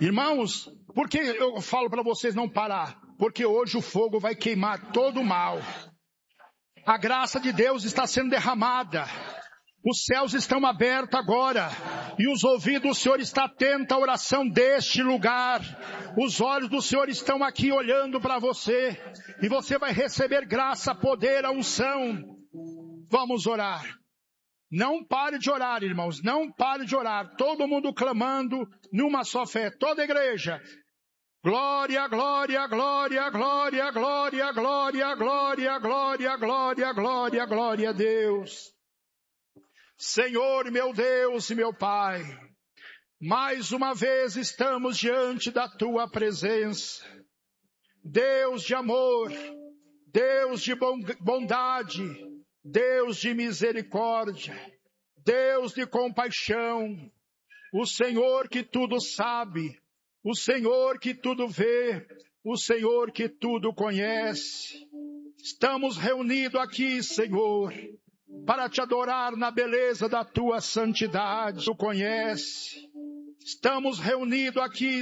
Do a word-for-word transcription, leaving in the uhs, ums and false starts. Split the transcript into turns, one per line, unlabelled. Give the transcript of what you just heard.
Irmãos, por que eu falo para vocês não parar? Porque hoje o fogo vai queimar todo o mal. A graça de Deus está sendo derramada. Os céus estão abertos agora. E os ouvidos do Senhor estão atentos à oração deste lugar. Os olhos do Senhor estão aqui olhando para você. E você vai receber graça, poder, a unção. Vamos orar. Não pare de orar, irmãos. Não pare de orar. Todo mundo clamando numa só fé. Toda a igreja. Glória, glória, glória, glória, glória, glória, glória, glória, glória, glória, glória a Deus. Senhor, meu Deus e meu Pai, mais uma vez estamos diante da Tua presença. Deus de amor, Deus de bondade, Deus de misericórdia, Deus de compaixão, o Senhor que tudo sabe, o Senhor que tudo vê, o Senhor que tudo conhece. Estamos reunidos aqui, Senhor, para te adorar na beleza da tua santidade. Tu conhece. Estamos reunidos aqui,